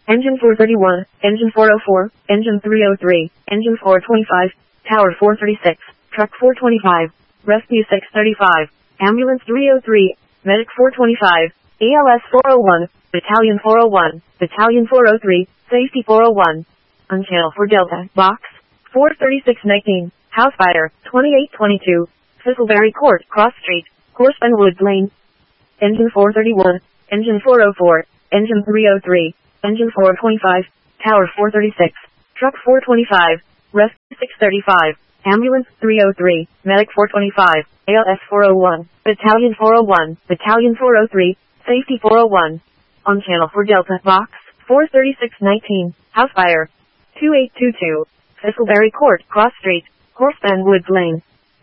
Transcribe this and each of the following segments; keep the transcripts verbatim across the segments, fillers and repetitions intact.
Engine four thirty-one, Engine four oh four, Engine three oh three, Engine four twenty-five, Tower four thirty-six, Truck four twenty-five, Rescue six thirty-five, Ambulance three oh three, Medic four twenty-five, A L S four oh one, Battalion four oh one, Battalion four oh three, Safety four oh one. On channel four Delta, Box four thirty-six nineteen, House Fire twenty-eight twenty-two, Thistleberry Court, Cross Street, Horseman Woods Lane. Engine four thirty-one, Engine four oh four, Engine three oh three, Engine four twenty-five, Tower four thirty-six, Truck four twenty-five, Rescue six thirty-five, Ambulance three oh three, Medic four twenty-five, A L S four oh one, Battalion four oh one, Battalion four oh three, Safety four oh one. On channel four Delta, Box four thirty-six nineteen, House Fire two eight two two, Thistleberry Court, Cross Street, Horseman Woods Lane.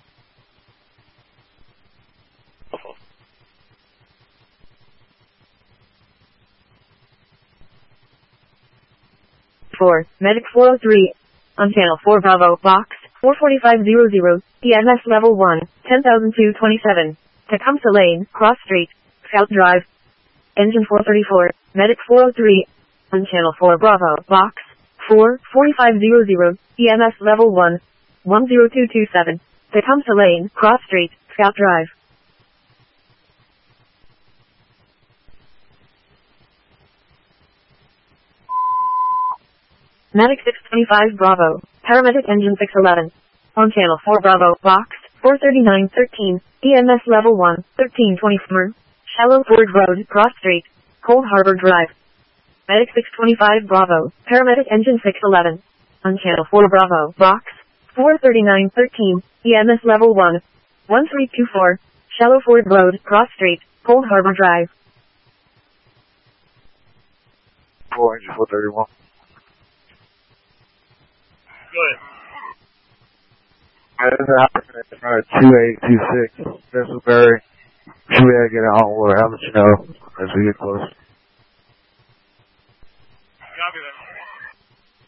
four, Medic four oh three. On channel four Bravo, Box four forty-five hundred, E M S Level one, ten thousand two hundred twenty-seven, Tecumseh Lane, Cross Street, South Drive. Engine four thirty-four, Medic four oh three. On channel four Bravo, Box four forty-five hundred, E M S Level one, one zero two two seven, Tecumseh Lane, Cross Street, South Drive. Medic six twenty-five Bravo, Paramedic Engine six eleven. On channel four Bravo, Box four thirty-nine thirteen, E M S Level one, thirteen twenty-four, Shallow Ford Road, Cross Street, Cold Harbor Drive. Medic six twenty-five Bravo, Paramedic Engine six eleven. On channel four Bravo, Box four thirty-nine thirteen, E M S Level one, one three two four, Shallow Ford Road, Cross Street, Cold Harbor Drive. four, Engine four thirty-one. Go ahead. And this happened in front of two eight two six, Thistleberry. Should we get on? We'll let you know as we get close.